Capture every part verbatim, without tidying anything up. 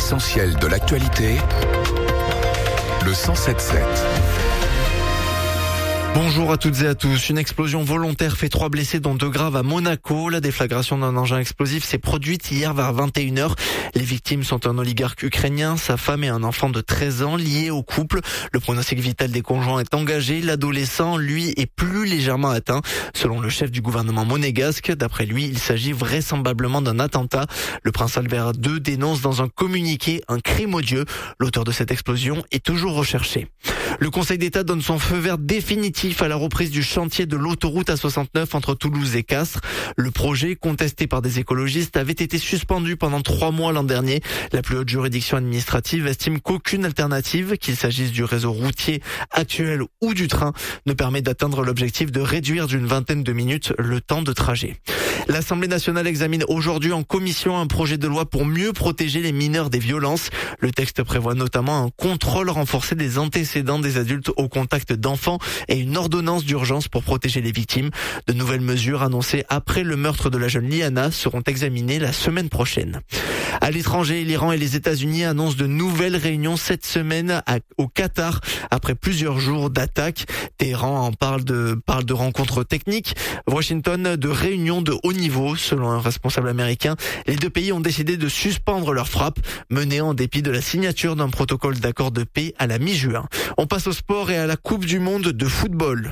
L'essentiel de l'actualité, le cent sept sept. Bonjour à toutes et à tous. Une explosion volontaire fait trois blessés dont deux graves à Monaco. La déflagration d'un engin explosif s'est produite hier vers vingt et une heures. Les victimes sont un oligarque ukrainien, sa femme et un enfant de treize ans liés au couple. Le pronostic vital des conjoints est engagé. L'adolescent, lui, est plus légèrement atteint. Selon le chef du gouvernement monégasque, d'après lui, il s'agit vraisemblablement d'un attentat. Le prince Albert deux dénonce dans un communiqué un crime odieux. L'auteur de cette explosion est toujours recherché. Le Conseil d'État donne son feu vert définitif à la reprise du chantier de l'autoroute A soixante-neuf entre Toulouse et Castres. Le projet, contesté par des écologistes, avait été suspendu pendant trois mois l'an dernier. La plus haute juridiction administrative estime qu'aucune alternative, qu'il s'agisse du réseau routier actuel ou du train, ne permet d'atteindre l'objectif de réduire d'une vingtaine de minutes le temps de trajet. L'Assemblée nationale examine aujourd'hui en commission un projet de loi pour mieux protéger les mineurs des violences. Le texte prévoit notamment un contrôle renforcé des antécédents des adultes au contact d'enfants et une ordonnance d'urgence pour protéger les victimes. De nouvelles mesures annoncées après le meurtre de la jeune Liana seront examinées la semaine prochaine. À l'étranger, l'Iran et les États-Unis annoncent de nouvelles réunions cette semaine à, au Qatar après plusieurs jours d'attaques. Téhéran en parle de, parle de rencontres techniques. Washington de réunions de haut niveau. Selon un responsable américain, les deux pays ont décidé de suspendre leurs frappes, menées en dépit de la signature d'un protocole d'accord de paix à la mi-juin. On passe au sport et à la Coupe du monde de football.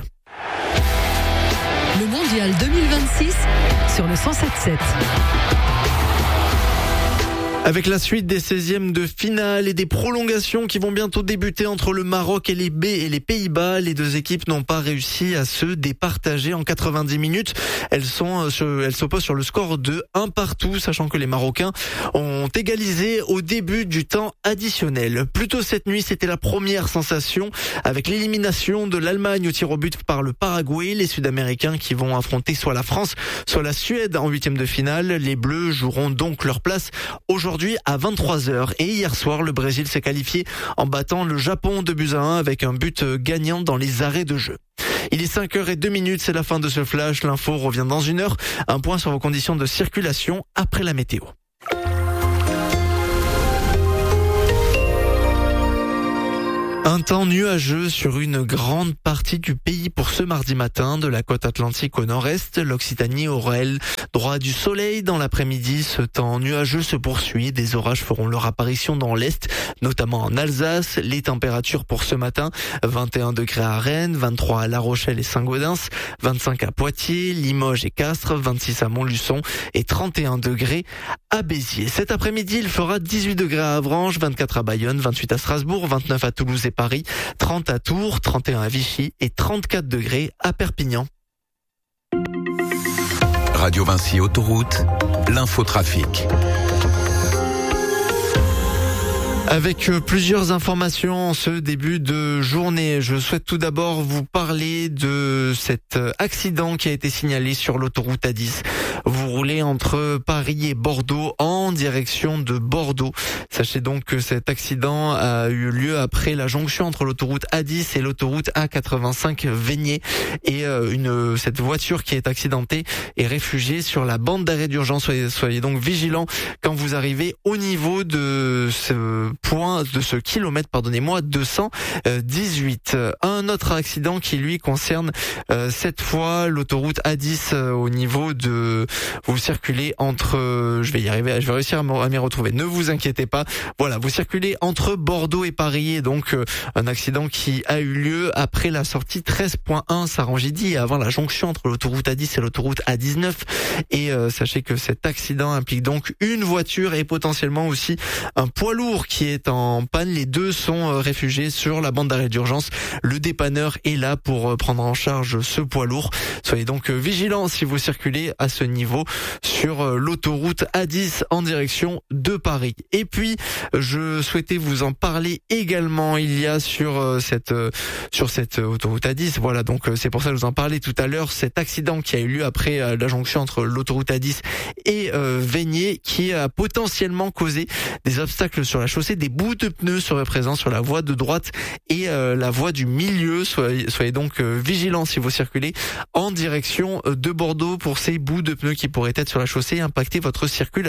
Le mondial deux mille vingt-six sur le cent sept sept. Avec la suite des seizièmes de finale et des prolongations qui vont bientôt débuter entre le Maroc et les, B et les Pays-Bas, les deux équipes n'ont pas réussi à se départager en quatre-vingt-dix minutes. Elles sont, elles s'opposent sur le score de un partout, sachant que les Marocains ont égalisé au début du temps additionnel. Plus tôt cette nuit, c'était la première sensation avec l'élimination de l'Allemagne au tir au but par le Paraguay. Les Sud-Américains qui vont affronter soit la France, soit la Suède en huitième de finale. Les Bleus joueront donc leur place aujourd'hui à vingt-trois heures. Et hier soir, le Brésil s'est qualifié en battant le Japon deux buts à un avec un but gagnant dans les arrêts de jeu. Il est cinq heures zéro deux minutes, c'est la fin de ce flash. L'info revient dans une heure. Un point sur vos conditions de circulation après la météo. Un temps nuageux sur une grande partie du pays pour ce mardi matin, de la côte atlantique au nord-est. L'Occitanie aura, elle, droit à du soleil dans l'après-midi. Ce temps nuageux se poursuit. Des orages feront leur apparition dans l'est, notamment en Alsace. Les températures pour ce matin, vingt et un degrés à Rennes, vingt-trois à La Rochelle et Saint-Gaudens, vingt-cinq à Poitiers, Limoges et Castres, vingt-six à Montluçon et trente et un degrés à Béziers. Cet après-midi, il fera dix-huit degrés à Avranches, vingt-quatre à Bayonne, vingt-huit à Strasbourg, vingt-neuf à Toulouse et Paris, trente à Tours, trente et un à Vichy et trente-quatre degrés à Perpignan. Radio Vinci Autoroute, l'infotrafic. Avec plusieurs informations en ce début de journée, je souhaite tout d'abord vous parler de cet accident qui a été signalé sur l'autoroute A dix. Vous roulez entre Paris et Bordeaux en direction de Bordeaux. Sachez donc que cet accident a eu lieu après la jonction entre l'autoroute A dix et l'autoroute A quatre-vingt-cinq Vénier. Et une, cette voiture qui est accidentée est réfugiée sur la bande d'arrêt d'urgence. Soyez, soyez donc vigilants quand vous arrivez au niveau de ce point, de ce kilomètre, pardonnez-moi, deux cent dix-huit. Un autre accident qui lui concerne euh, cette fois l'autoroute A dix euh, au niveau de, vous circulez entre, euh, je vais y arriver, je vais réussir à m'y retrouver. Ne vous inquiétez pas. Voilà, vous circulez entre Bordeaux et Paris et donc euh, un accident qui a eu lieu après la sortie treize point un Sarangidi et avant la jonction entre l'autoroute A dix et l'autoroute A dix-neuf. Et euh, sachez que cet accident implique donc une voiture et potentiellement aussi un poids lourd qui est en panne. Les deux sont réfugiés sur la bande d'arrêt d'urgence. Le dépanneur est là pour prendre en charge ce poids lourd. Soyez donc vigilants si vous circulez à ce niveau sur l'autoroute A dix en direction de Paris. Et puis, je souhaitais vous en parler également. Il y a sur cette sur cette autoroute A dix, voilà, donc c'est pour ça que je vous en parlais tout à l'heure, cet accident qui a eu lieu après la jonction entre l'autoroute A dix et euh, Vénier, qui a potentiellement causé des obstacles sur la chaussée. Des bouts de pneus seraient présents sur la voie de droite et euh, la voie du milieu. Soyez, soyez donc euh, vigilants si vous circulez en direction de Bordeaux pour ces bouts de pneus qui pourraient être sur la chaussée et impacter votre circulation.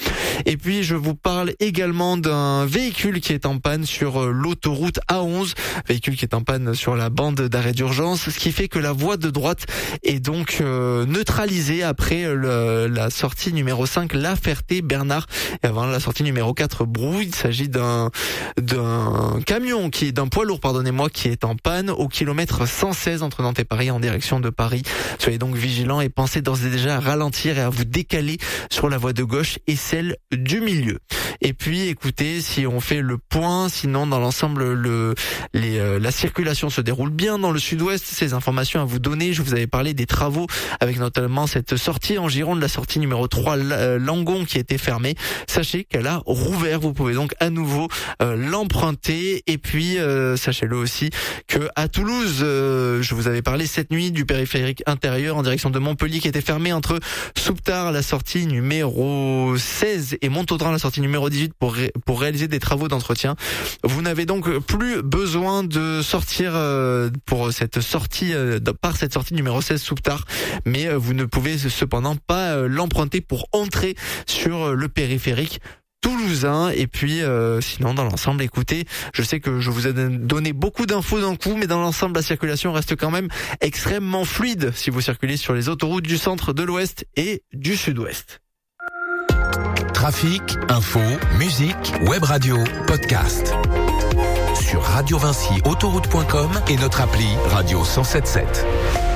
Et puis je vous parle également d'un véhicule qui est en panne sur l'autoroute A onze, véhicule qui est en panne sur la bande d'arrêt d'urgence, ce qui fait que la voie de droite est donc euh, neutralisée après le, la sortie numéro cinq La Ferté-Bernard et avant la sortie numéro quatre Brou. Il s'agit d'un d'un camion qui est d'un poids lourd, pardonnez-moi, qui est en panne au kilomètre cent seize entre Nantes et Paris en direction de Paris. Soyez donc vigilants et pensez d'ores et déjà à ralentir et à vous décaler sur la voie de gauche et celle du milieu. Et puis écoutez, si on fait le point, sinon dans l'ensemble le les euh, la circulation se déroule bien dans le sud-ouest. Ces informations à vous donner, je vous avais parlé des travaux avec notamment cette sortie en Gironde, la sortie numéro trois Langon qui était fermée. Sachez qu'elle a rouvert, vous pouvez donc à nouveau euh, l'emprunter. Et puis euh, sachez-le aussi que à Toulouse, euh, je vous avais parlé cette nuit du périphérique intérieur en direction de Montpellier qui était fermé entre Souptard, la sortie numéro seize et Montaudran, la sortie numéro dix-huit pour ré- pour réaliser des travaux d'entretien. Vous n'avez donc plus besoin de sortir euh, pour cette sortie euh, par cette sortie numéro seize Souptard, mais euh, vous ne pouvez cependant pas euh, l'emprunter pour entrer sur le périphérique toulousain. Et puis euh, sinon dans l'ensemble, écoutez, je sais que je vous ai donné beaucoup d'infos d'un coup, mais dans l'ensemble la circulation reste quand même extrêmement fluide si vous circulez sur les autoroutes du centre, de l'ouest et du sud-ouest. Trafic, info, musique, web radio, podcast. Sur radio vinci autoroute point com et notre appli Radio cent soixante-dix-sept.